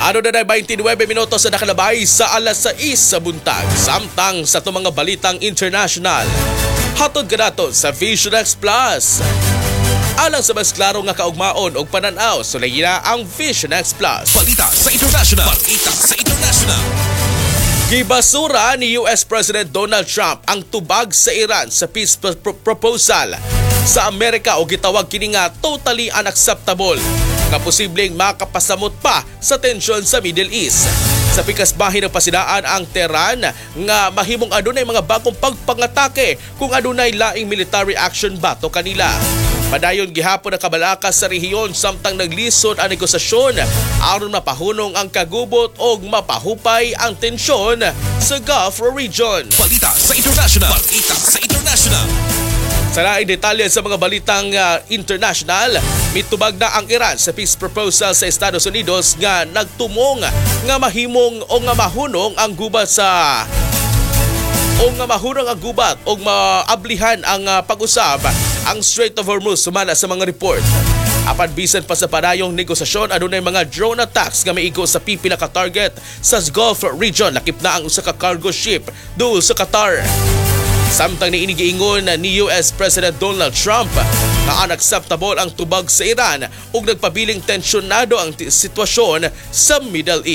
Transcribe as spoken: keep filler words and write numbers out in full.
Ano na na twenty-nine minutos na nakalabay sa alas sais sa buntag. Samtang sa itong mga balitang international. Hatod ka nato sa Vision X Plus. Alang sa mas klaro nga kaugmaon o pananaw, sulayin na ang Vision X Plus. Balita sa international. Balita sa international. Gibasura ni U S President Donald Trump ang tubag sa Iran sa peace pro- pro- proposal sa Amerika o gitawag kini nga totally unacceptable nga posibleng makapasamot pa sa tensyon sa Middle East. Sa pikas bahin ng pasidaan ang Tehran nga mahimong adunay mga bagong pagpangatake kung adunay laing military action bato kanila. Padayon gihapon ang kabalakas sa rehiyon samtang naglisod ang negosasyon aron mapahunong ang kagubot o mapahupay ang tensyon sa Gulf region. Balita sa international. Balita sa international. Sa laing detalye sa mga balitang uh, international, mitubag na ang Iran sa peace proposal sa Estados Unidos nga nagtumong nga mahimong o nga mahunong ang gubat sa o nga mahunong ang gubat o maablihan ang uh, pag-usab ang Strait of Hormuz sumala sa mga report. Apan bisan pa sa padayong negosasyon, adunay mga drone attacks nga maigo sa pipila ka target sa Gulf region. Lakip na ang usa ka cargo ship duol sa Qatar. Samtang niinigiingon ni U S President Donald Trump na unacceptable ang tubag sa Iran ug nagpabiling tensyonado ang sitwasyon sa Middle East.